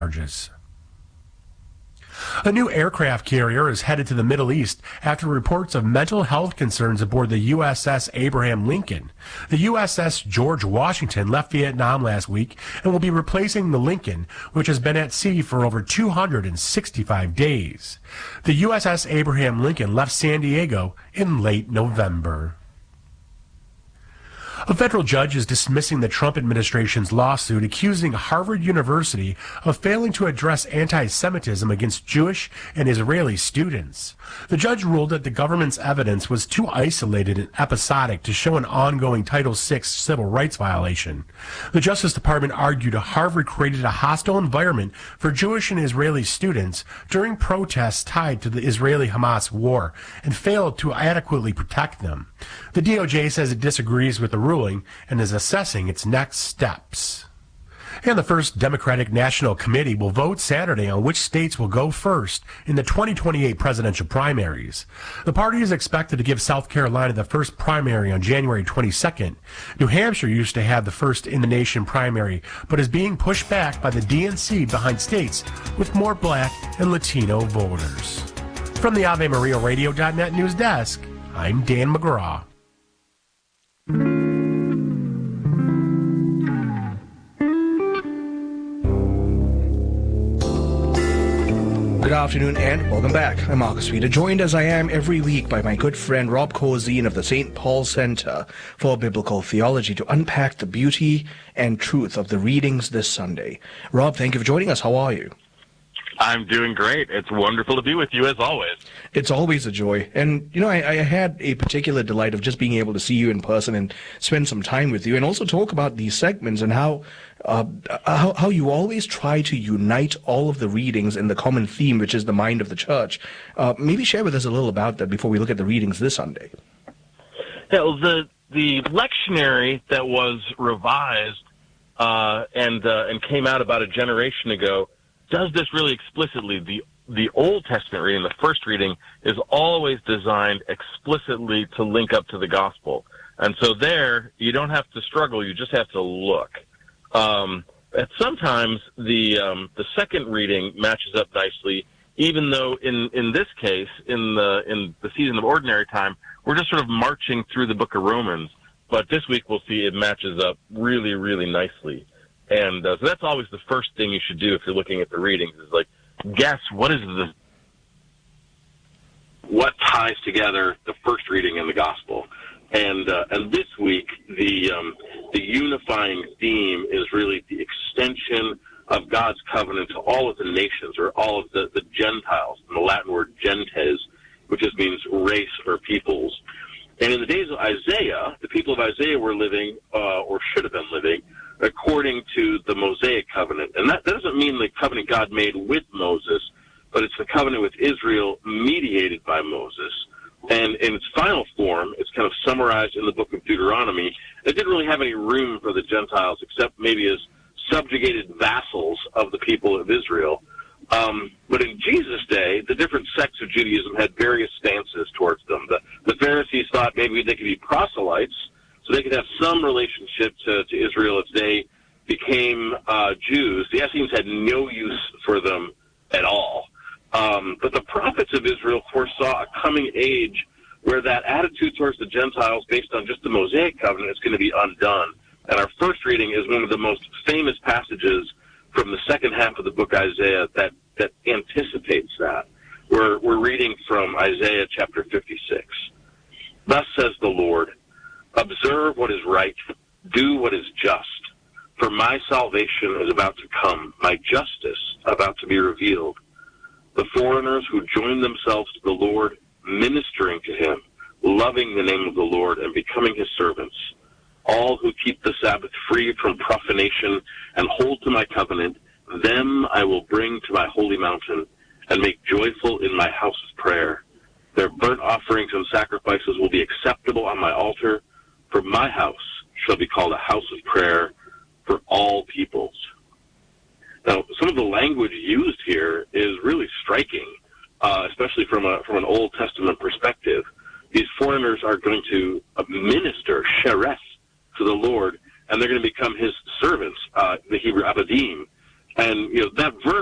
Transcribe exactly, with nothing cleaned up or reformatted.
charges. A new aircraft carrier is headed to the Middle East after reports of mental health concerns aboard the U S S Abraham Lincoln. The U S S George Washington left Vietnam last week and will be replacing the Lincoln, which has been at sea for over two hundred sixty-five days. The U S S Abraham Lincoln left San Diego in late November. A federal judge is dismissing the Trump administration's lawsuit accusing Harvard University of failing to address anti-Semitism against Jewish and Israeli students. The judge ruled that the government's evidence was too isolated and episodic to show an ongoing Title six civil rights violation. The Justice Department argued Harvard created a hostile environment for Jewish and Israeli students during protests tied to the Israeli-Hamas war and failed to adequately protect them. The D O J says it disagrees with the ruling and is assessing its next steps. And the First Democratic National Committee will vote Saturday on which states will go first in the twenty twenty-eight presidential primaries. The party is expected to give South Carolina the first primary on January twenty-second. New Hampshire used to have the first in the nation primary, but is being pushed back by the D N C behind states with more black and Latino voters. From the Ave Maria Radio dot net news desk, I'm Dan McGraw. Good afternoon and welcome back. I'm Marcus Reeder, joined as I am every week by my good friend Rob Corzine of the Saint Paul Center for Biblical Theology to unpack the beauty and truth of the readings this Sunday. Rob, thank you for joining us. How are you? I'm doing great. It's wonderful to be with you as always. It's always a joy. And, you know, I, I had a particular delight of just being able to see you in person and spend some time with you and also talk about these segments and how, uh, how, how you always try to unite all of the readings in the common theme, which is the mind of the church. Uh, maybe share with us a little about that before we look at the readings this Sunday. Yeah, well, the, the lectionary that was revised uh, and, uh, and came out about a generation ago does this really explicitly. The the Old Testament reading, the first reading, is always designed explicitly to link up to the gospel. And so there, you don't have to struggle, you just have to look. Um, and sometimes the um, the second reading matches up nicely, even though in, in this case, in the in the season of ordinary time, we're just sort of marching through the book of Romans. But this week we'll see it matches up really, really nicely. And uh, so that's always the first thing you should do if you're looking at the readings is like, guess what is the what ties together the first reading and the gospel. And uh, and this week the um, the unifying theme is really the extension of God's covenant to all of the nations or all of the, the Gentiles, and the Latin word gentes, which just means race or peoples. And in the days of Isaiah, the people of Isaiah were living, uh, or should have been living, according to the Mosaic covenant. And that, that doesn't mean the covenant God made with Moses, but it's the covenant with Israel mediated by Moses. And in its final form, it's kind of summarized in the book of Deuteronomy. It didn't really have any room for the Gentiles except maybe as subjugated vassals of the people of Israel. Um, but in Jesus' day, the different sects of Judaism had various stances towards them. The, the Pharisees thought maybe they could be proselytes, so they could have some relationship to, to Israel if they became uh, Jews. The Essenes had no use for them at all. Um, but the prophets of Israel foresaw a coming age where that attitude towards the Gentiles based on just the Mosaic covenant is going to be undone. And our first reading is one of the most famous passages from the second half of the book Isaiah that, that anticipates that. We're, we're reading from Isaiah chapter fifty-six. Thus says the Lord, observe what is right, do what is just, for my salvation is about to come, my justice about to be revealed. The foreigners who join themselves to the Lord, ministering to him, loving the name of the Lord and becoming his servants, all who keep the Sabbath free from profanation and hold to my covenant, them I will bring to my holy mountain and make joyful in my house of prayer. Their burnt offerings and sacrifices will be acceptable on my altar, for my house shall be called a house of prayer for all peoples. Now, some of the language used here is really striking, uh, especially from a from an Old Testament perspective. These foreigners are going to minister, sheres, to the Lord, and they're going to become his servants, uh, the Hebrew abadim. And, you know, that verse